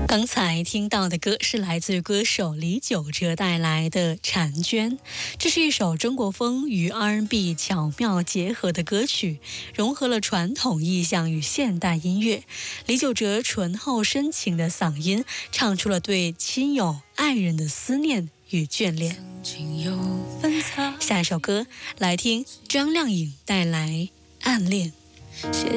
刚才听到的歌是来自歌手李玖哲带来的《婵娟》，这是一首中国风与 R&B 巧妙结合的歌曲，融合了传统意象与现代音乐。李玖哲醇厚深情的嗓音，唱出了对亲友爱人的思念与眷恋。下一首歌来听张靓颖带来《暗恋》。